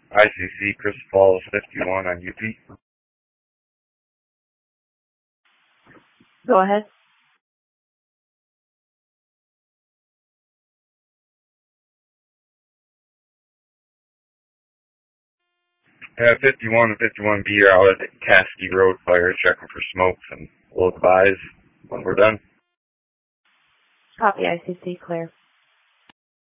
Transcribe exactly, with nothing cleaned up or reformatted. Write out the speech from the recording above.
I C C, Crystal Falls fifty-one on U P. Go ahead. Yeah, fifty-one and fifty-one B are out at Caskey Road Fire checking for smokes and we'll advise when we're done. Copy, I C C, clear.